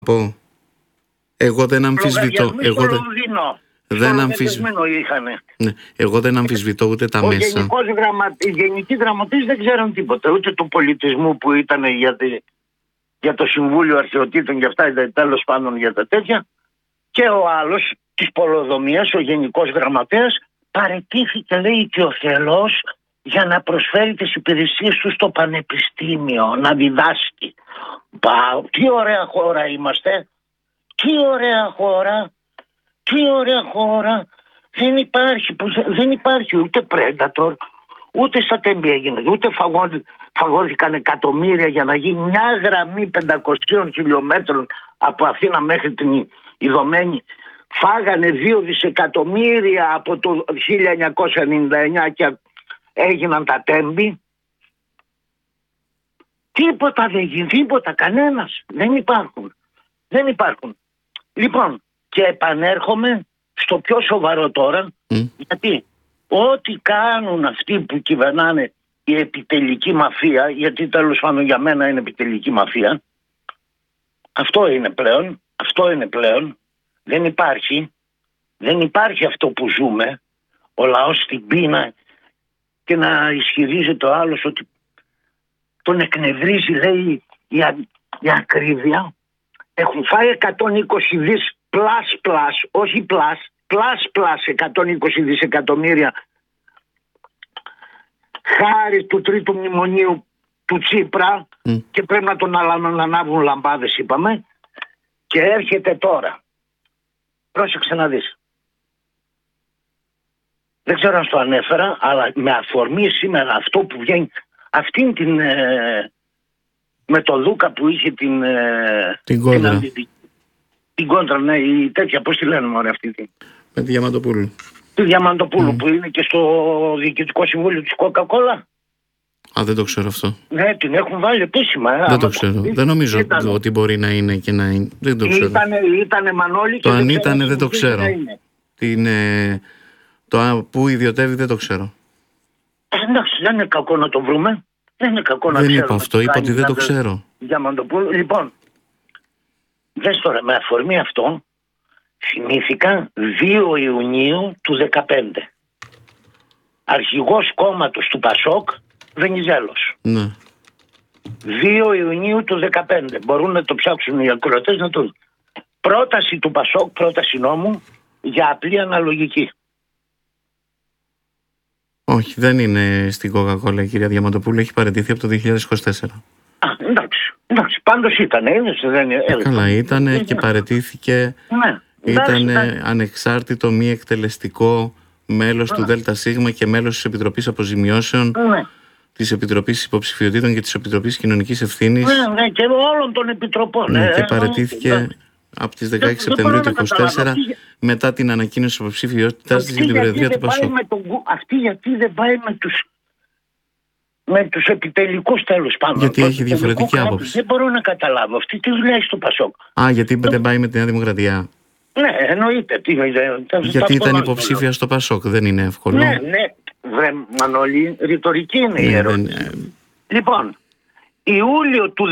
πω. Εγώ δεν αμφισβητώ. Εγώ δεν αμφισβητώ ούτε τα μέσα. Οι γενικοί γραμματείς δεν ξέρουν τίποτα. Ούτε του πολιτισμού που ήταν για το Συμβούλιο Αρχαιοτήτων και αυτά, τέλος πάντων για τα τέτοια. Και ο άλλος της πολεοδομίας, ο γενικός γραμματέας, παραιτήθηκε, λέει, και ο Θελός για να προσφέρει τις υπηρεσίες του στο πανεπιστήμιο, να διδάσκει. Τι ωραία χώρα είμαστε, τι ωραία χώρα, τι ωραία χώρα. Δεν υπάρχει ούτε Predator, ούτε στα τέμπη έγινε, ούτε φαγώθηκαν εκατομμύρια για να γίνει μια γραμμή 500 χιλιόμετρων από Αθήνα μέχρι την Ιδωμένη. Φάγανε 2 δισεκατομμύρια από το 1999 και έγιναν τα τέμπη. Τίποτα δεν γίνει, τίποτα, κανένας. Δεν υπάρχουν. Λοιπόν, και επανέρχομαι στο πιο σοβαρό τώρα, γιατί ό,τι κάνουν αυτοί που κυβερνάνε η επιτελική μαφία, γιατί τέλος πάντων για μένα είναι επιτελική μαφία, αυτό είναι πλέον, δεν υπάρχει αυτό που ζούμε, ο λαός στην πείνα και να ισχυρίζεται ο άλλος ότι τον εκνευρίζει, λέει, η ακρίβεια. Έχουν φάει 120 δις πλάς, όχι πλάς 120 δισεκατομμύρια χάρη του τρίτου μνημονίου του Τσίπρα και πρέπει να τον ανάβουν λαμπάδες, είπαμε, και έρχεται τώρα. Πρόσεξε να δεις. Δεν ξέρω αν το ανέφερα, αλλά με αφορμή σήμερα αυτό που βγαίνει, αυτήν την με το Δούκα που είχε την κόντρα. Την κόντρα, ναι, η τέτοια, πώς τη λένε μωρέ αυτή τη. Με τη Διαμαντοπούλου. Τη Διαμαντοπούλου που είναι και στο Διοικητικό Συμβούλιο της Coca-Cola. Α, δεν το ξέρω αυτό. Ναι, την έχουν βάλει επίσημα. Δεν το ξέρω. Δεν νομίζω ότι μπορεί να είναι και να είναι. Δεν το ξέρω. Ήτανε Μανώλη. Το αν ήτανε δεν το ξέρω. Το που ιδιωτεύει δεν το ξέρω. Εντάξει, δεν είναι κακό να το βρούμε. Δεν είναι κακό να ξέρουμε. Δεν είπα αυτό, είπα ότι δεν το ξέρω. Διαμαντοπούλου. Λοιπόν, δες τώρα, με αφορμή αυτό, θυμήθηκα 2 Ιουνίου του 2015. Αρχηγός κόμματος του Πασόκ, Βενιζέλος. Ναι. 2 Ιουνίου του 2015. Μπορούν να το ψάξουν οι ακροατές να το δουν. Πρόταση του Πασόκ, πρόταση νόμου για απλή αναλογική. Όχι, δεν είναι στην Coca-Cola η κυρία Διαμαντοπούλου, έχει παραιτηθεί από το 2024. Εντάξει, πάντως ήταν. Καλά, ήταν και παραιτήθηκε. Ναι. Ήταν ανεξάρτητο μη εκτελεστικό μέλος του ΔΣ και μέλος της Επιτροπής Αποζημιώσεων, της Επιτροπής Υποψηφιωτήτων και της Επιτροπής Κοινωνικής Ευθύνης. Ναι, και όλων των επιτροπών. Και παραιτήθηκε από τις 16 Σεπτεμβρίου του 2024 μετά την ανακοίνωση της υποψηφιότητας της για την Προεδρία του Πασόκ. Αυτή γιατί δεν πάει με τους επιτελικούς, τέλος πάντων. Γιατί έχει διαφορετική άποψη. Δεν μπορώ να καταλάβω. Αυτή τι λέει στο Πασόκ. Γιατί δεν πάει με τη Νέα Δημοκρατία. Ναι, εννοείται. Γιατί ήταν υποψήφια στο Πασόκ, δεν είναι εύκολο. Ναι, βρε Μανώλη, ρητορική είναι η ερώτηση. Λοιπόν, Ιούλιο του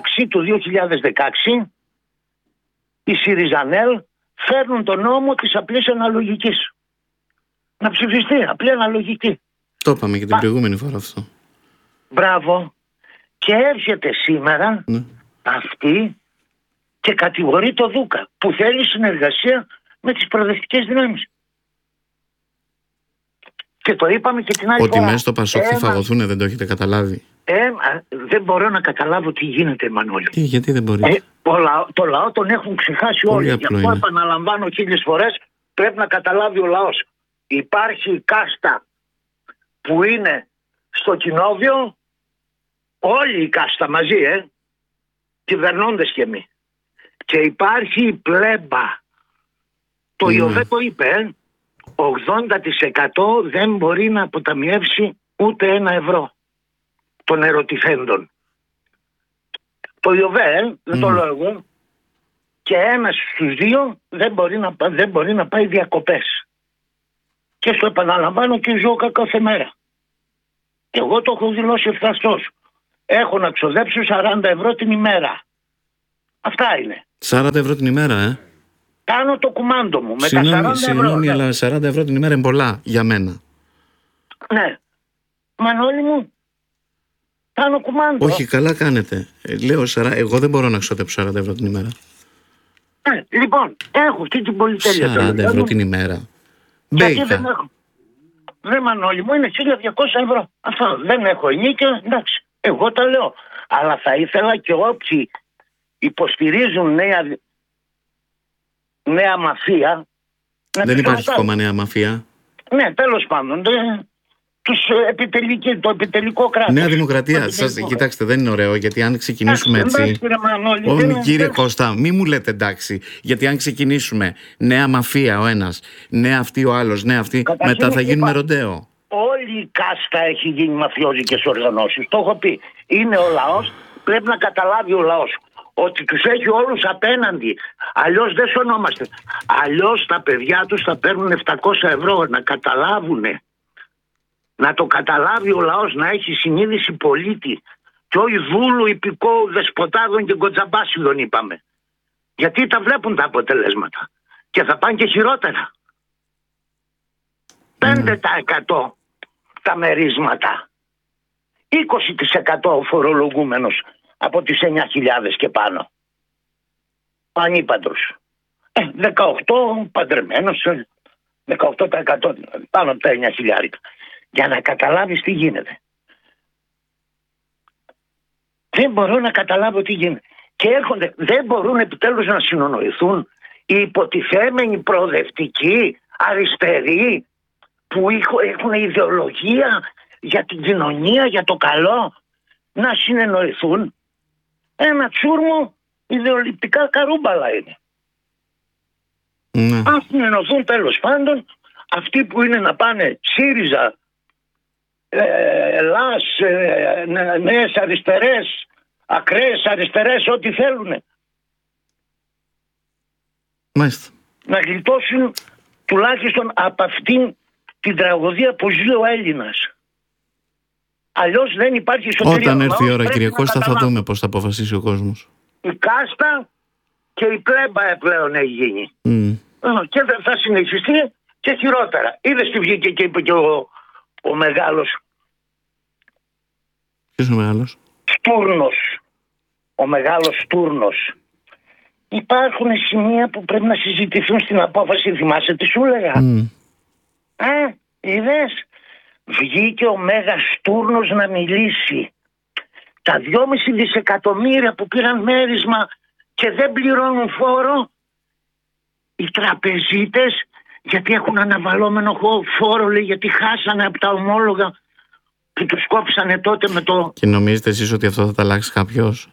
2016, οι Συριζανέλ φέρνουν τον νόμο της απλής αναλογικής. Να ψηφιστεί, απλή αναλογική. Το είπαμε και την προηγούμενη φορά αυτό. Μπράβο. Και έρχεται σήμερα αυτή και κατηγορεί το Δούκα που θέλει συνεργασία με τις προοδευτικές δυνάμεις. Και το είπαμε και την άλλη φορά. Ότι μέσα στο Πασόκ θα φαγωθούν, δεν το έχετε καταλάβει. Δεν μπορώ να καταλάβω τι γίνεται, Μανώλη. Γιατί δεν μπορεί. Το λαό τον έχουν ξεχάσει όλοι. Γι' αυτό επαναλαμβάνω 1000 φορές, πρέπει να καταλάβει ο λαός. Υπάρχει η κάστα που είναι στο κοινόβιο, όλη η κάστα μαζί, κυβερνώντες και εμείς. Και υπάρχει η πλέμπα. Το Ιωβέ το είπε, 80% δεν μπορεί να αποταμιεύσει ούτε 1 ευρώ των ερωτηθέντων. Το Ιωβέ, δεν το λέω εγώ, και 1 στους 2 δεν μπορεί να πάει διακοπές. Και στο επαναλαμβάνω και ζω κάθε μέρα. Εγώ το έχω δηλώσει ευθαστός. Έχω να ξοδέψω 40 ευρώ την ημέρα. Αυτά είναι. 40 ευρώ την ημέρα, Κάνω το κουμάντο μου με τα 40 ευρώ. Συγγνώμη, αλλά 40 ευρώ την ημέρα είναι πολλά για μένα. Ναι. Μανώλη μου, κάνω κουμάντο. Όχι, καλά κάνετε. Λέω, εγώ δεν μπορώ να ξοδέψω 40 ευρώ την ημέρα. Λοιπόν, έχω αυτή την πολυτέλεια. 40 ευρώ την ημέρα. Γιατί δεν έχω. Ρε Μανώλη μου, είναι 1.200 ευρώ. Αυτό δεν έχω ενίκιο, εντάξει. Εγώ τα λέω. Αλλά θα ήθελα και όποιοι υποστηρίζουν νέα μαφία. Δεν υπάρχει ακόμα νέα μαφία. Ναι, τέλος πάντων. Το επιτελικό κράτος. Νέα Δημοκρατία. Κοιτάξτε, δεν είναι ωραίο, γιατί αν ξεκινήσουμε έτσι. Κύριε Κώστα, μη μου λέτε εντάξει. Γιατί αν ξεκινήσουμε νέα μαφία ο ένας, νέα αυτή ο άλλος, νέα αυτή, μετά θα γίνουμε ροντέο. Όλη η κάστα έχει γίνει μαφιόζικες οργανώσεις. Το έχω πει. Είναι ο λαός, πρέπει να καταλάβει ο λαός ότι τους έχει όλους απέναντι. Αλλιώς δεν σωνόμαστε. Αλλιώς τα παιδιά τους θα παίρνουν 700 ευρώ, να καταλάβουνε. Να το καταλάβει ο λαός, να έχει συνείδηση πολίτη και όχι δούλου υπηκόου δεσποτάδων και κοτζαμπάσιδων, είπαμε. Γιατί τα βλέπουν τα αποτελέσματα και θα πάνε και χειρότερα. 5% τα μερίσματα, 20% ο φορολογούμενος από τις 9.000 και πάνω, ανήπαντρος, 18 παντρεμένος, 18% δηλαδή, πάνω από τα 9.000. Για να καταλάβεις τι γίνεται. Δεν μπορώ να καταλάβω τι γίνεται. Και έρχονται, δεν μπορούν επιτέλους να συνονοηθούν οι υποτιθέμενοι προοδευτικοί αριστεροί που έχουν ιδεολογία για την κοινωνία, για το καλό, να συνεννοηθούν. Ένα τσούρμο ιδεολειπτικά καρούμπαλα είναι. Αν συνεννοηθούν τέλος πάντων, αυτοί που είναι να πάνε ΣΥΡΙΖΑ, Ελλάς, νέες αριστερές, ακραίες αριστερές, ό,τι θέλουν. Μάλιστα. Να γλιτώσουν τουλάχιστον από αυτήν την τραγωδία που ζει ο Έλληνας. Αλλιώς δεν υπάρχει σωτηρία. Όταν έρθει η ώρα, κύριε Κώστα, θα δούμε πώς θα αποφασίσει ο κόσμος. Η κάστα και η πλέμπα πλέον έχει γίνει. Και θα συνεχιστεί και χειρότερα. Είδες τι βγήκε και είπε και ο μεγάλος. Ποιος ο μεγάλος? Στούρνος. Ο μεγάλος Στούρνος. Υπάρχουν σημεία που πρέπει να συζητηθούν στην απόφαση. Θυμάσαι τι σου έλεγα? Είδες? Βγήκε ο Μέγας Στούρνος να μιλήσει. Τα 2,5 δισεκατομμύρια που πήραν μέρισμα και δεν πληρώνουν φόρο οι τραπεζίτες, γιατί έχουν αναβαλώμενο φόρο, λέει, γιατί χάσανε από τα ομόλογα που τους κόψανε τότε με το... Και νομίζετε εσείς ότι αυτό θα τα αλλάξει κάποιος?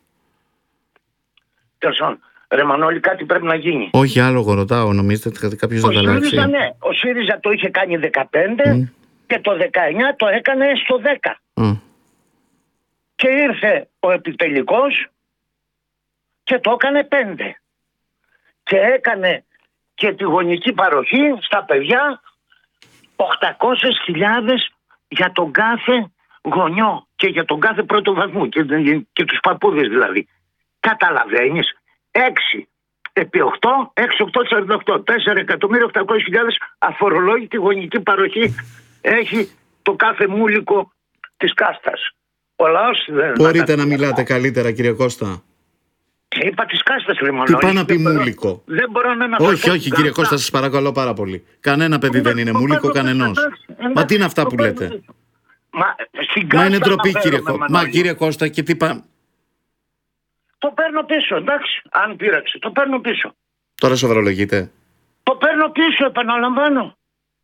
Ρε Μανώλη, κάτι πρέπει να γίνει. Όχι, άλλο εγώ ρωτάω. Νομίζετε ότι κάποιος θα τα αλλάξει? Ναι. Ο ΣΥΡΙΖΑ το είχε κάνει 15 και το 19 το έκανε στο 10. Και ήρθε ο επιτελικός και το έκανε 5. Και έκανε και τη γονική παροχή στα παιδιά 800.000 για τον κάθε γονιό και για τον κάθε πρώτο βαθμό και τους παππούδες δηλαδή. Καταλαβαίνεις, 6 επί 8, 6, 8, 48, 4.800.000 αφορολόγητη γονική παροχή έχει το κάθε μούλικο της κάστας. Ο λαός μπορείτε να μιλάτε καλύτερα, κύριε Κώστα? Είπα της κάστας, ρε Μανώλη. Τι πάει να πει μούλικο? Δεν μπορώ να αναφερθώ. Όχι, κύριε Κώστα, σας παρακαλώ πάρα πολύ. Κανένα παιδί δεν είναι μούλικο, κανενός. Μα τι είναι αυτά που λέτε? Μα είναι ντροπή, κύριε Κώστα. Μα κύριε Κώστα, και τι πάει? Το παίρνω πίσω, εντάξει. Αν πείραξε, το παίρνω πίσω. Τώρα σοβαρολογείτε? Το παίρνω πίσω, επαναλαμβάνω.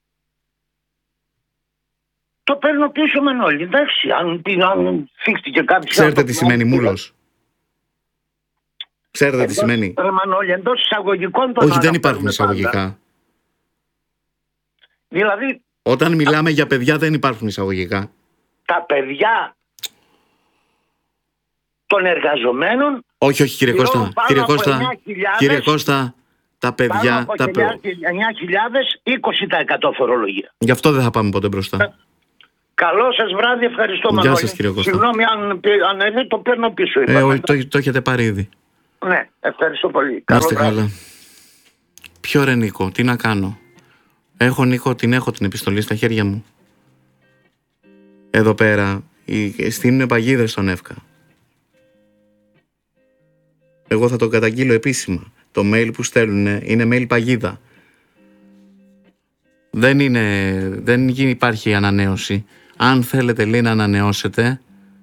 Το παίρνω πίσω, Μανώλη, εντάξει. Αν φύχτηκε κάποιος... Ξέρετε τι σημαίνει μούλος? Ξέρετε τι σημαίνει? Ρε Μανώλη, εντός εισαγωγικών... Όχι, δεν υπάρχουν εισαγωγικά. Δηλαδή... Όταν μιλάμε για παιδιά δεν υπάρχουν εισαγωγικά. Τα παιδιά των εργαζομένων... Όχι, κύριε Κώστα. Κύριε Κώστα, τα παιδιά... Πάνω από 9.000, 20% φορολογία. Γι' αυτό δεν θα πάμε ποτέ μπροστά. Καλό σας βράδυ, ευχαριστώ Μανώλη. Γεια σας, κύριε Κώστα. Συγγνώμη αν το παίρνω πίσω. Το έχετε πάρει ήδη. Ναι, ευχαριστώ πολύ. Να είστε καλά. Ποιο ρε Νίκο, τι να κάνω? Νίκο, την επιστολή στα χέρια μου. Εδώ πέρα στείλουν παγίδες στον ΕΦΚΑ. Εγώ θα το καταγγείλω επίσημα. Το mail που στέλνουν είναι mail παγίδα. Δεν υπάρχει ανανέωση. Αν θέλετε, λέει, να ανανεώσετε,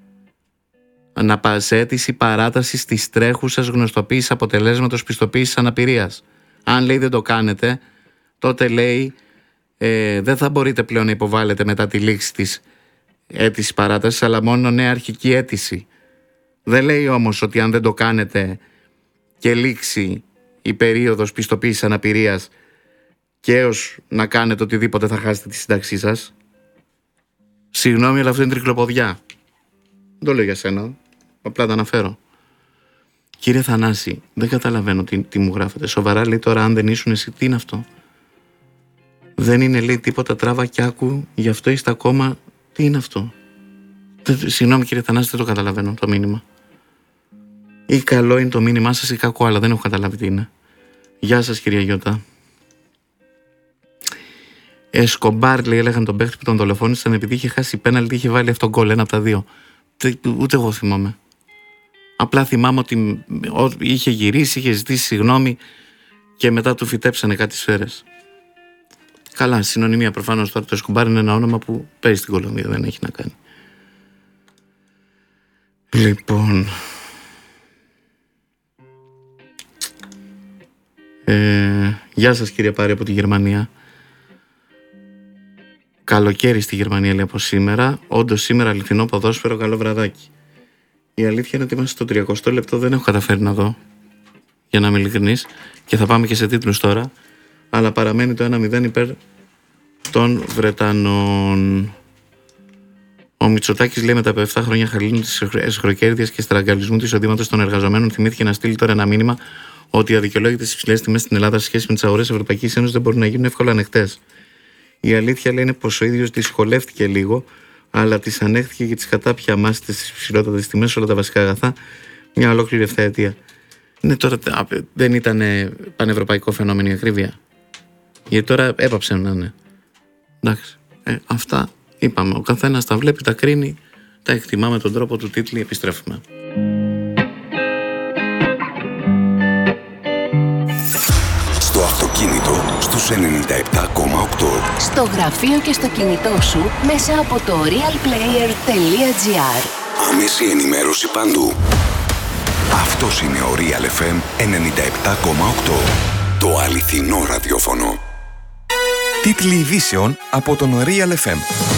σε αίτηση παράτασης της τρέχουσας γνωστοποίησης αποτελέσματος πιστοποίησης αναπηρίας. Αν, λέει, δεν το κάνετε, τότε, λέει, δεν θα μπορείτε πλέον να υποβάλλετε μετά τη λήξη της αίτησης παράτασης, αλλά μόνο νέα αρχική αίτηση. Δεν λέει όμως ότι αν δεν το κάνετε και λήξει η περίοδος πιστοποίησης αναπηρίας και έως να κάνετε οτιδήποτε θα χάσετε τη σύνταξή σας. Συγγνώμη, αλλά αυτό είναι τρικλοποδιά. Δεν το λέω για σένα, απλά τα αναφέρω. Κύριε Θανάση, δεν καταλαβαίνω τι μου γράφετε. Σοβαρά, λέει, τώρα αν δεν ήσουν εσύ, τι είναι αυτό? Δεν είναι, λέει, τίποτα τράβα κι άκου, γι' αυτό είστε ακόμα. Τι είναι αυτό? Συγγνώμη, κύριε Θανάση, δεν το καταλαβαίνω το μήνυμα. Ή καλό είναι το μήνυμά σας ή κακό, αλλά δεν έχω καταλάβει τι είναι. Γεια σας, κυρία Γιώτα. Εσκομπάρ, λέει, έλεγαν τον παίχτη που τον δολοφόνησαν επειδή είχε χάσει πέναλτι, είχε βάλει αυτόν γκολ, ένα από τα δύο. Ούτε εγώ θυμάμαι. Απλά θυμάμαι ότι είχε γυρίσει, είχε ζητήσει συγγνώμη και μετά του φυτέψανε κάτι σφαίρες. Καλά, συνωνυμία προφανώς. Τώρα το Εσκομπάρ είναι ένα όνομα που παίζει στην Κολομβία, δεν έχει να κάνει. Λοιπόν, γεια σας, κύριε Πάρη από τη Γερμανία. Καλοκαίρι στη Γερμανία, λέει, από σήμερα. Όντως σήμερα αληθινό ποδόσφαιρο, καλό βραδάκι. Η αλήθεια είναι ότι είμαστε στο 30 λεπτό, δεν έχω καταφέρει να δω, για να είμαι ειλικρινής, και θα πάμε και σε τίτλους τώρα, αλλά παραμένει το 1-0 υπέρ των Βρετανών. Ο Μητσοτάκης, λέει, μετά από 7 χρόνια χαλήνου της εσχροκέρδειας και στραγγαλισμού του εισοδήματος των εργαζομένων, θυμήθηκε να στείλει τώρα ένα μήνυμα ότι οι αδικαιολόγητες υψηλές τιμές στην Ελλάδα σε σχέση με τις αγορές Ευρωπαϊκής Ένωσης δεν μπορούν να γίνουν εύκολα ανεκτές. Η αλήθεια, λέει, είναι πως ο ίδιος δυσκολεύτηκε λίγο, αλλά τις ανέχθηκε και τις κατάπια μάστες στις υψηλότατες τιμές όλα τα βασικά αγαθά μια ολόκληρη ευθαετία. Ναι, τώρα δεν ήταν πανευρωπαϊκό φαινόμενο η ακρίβεια? Γιατί τώρα έπαψε να είναι. Εντάξει. Αυτά είπαμε. Ο καθένας τα βλέπει, τα κρίνει, τα εκτιμά με τον τρόπο του τίτλου. Επιστρέφουμε. Στο αυτοκίνητο στους 97,8. Στο γραφείο και στο κινητό σου μέσα από το realplayer.gr. Άμεση ενημέρωση παντού. Αυτός είναι ο Real FM 97,8. Το αληθινό ραδιόφωνο. Τίτλοι ειδήσεων από τον Real FM.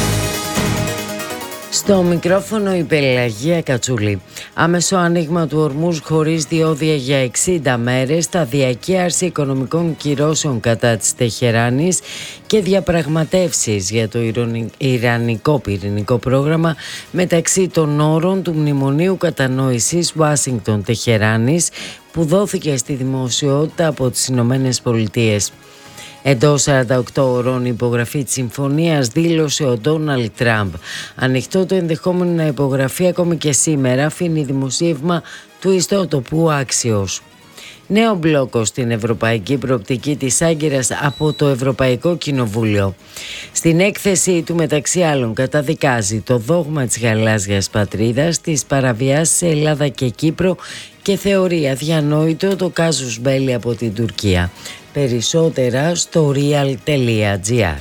Στο μικρόφωνο η Πελαγία Κατσούλη. Άμεσο άνοιγμα του Ορμούζ χωρίς διόδια για 60 μέρες, σταδιακή άρση οικονομικών κυρώσεων κατά της Τεχεράνης και διαπραγματεύσεις για το Ιρανικό πυρηνικό πρόγραμμα μεταξύ των όρων του Μνημονίου Κατανόησης Ουάσιγκτον-Τεχεράνης που δόθηκε στη δημοσιότητα από τις Ηνωμένες Πολιτείες. Εντός 48 ώρων υπογραφή της συμφωνίας, δήλωσε ο Ντόναλντ Τραμπ. Ανοιχτό το ενδεχόμενο να υπογραφεί ακόμη και σήμερα, αφήνει δημοσίευμα του ιστότοπου Axios. Νέο μπλόκο στην ευρωπαϊκή προοπτική της Άγκυρας από το Ευρωπαϊκό Κοινοβούλιο. Στην έκθεση του, μεταξύ άλλων, καταδικάζει το δόγμα της γαλάζιας πατρίδας, τις παραβιάσεις σε Ελλάδα και Κύπρο και θεωρεί αδιανόητο το κάζους μπέλι από την Τουρκία. Περισσότερα στο real.gr.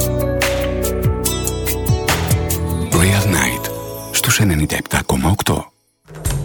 Real Night στους 97,8.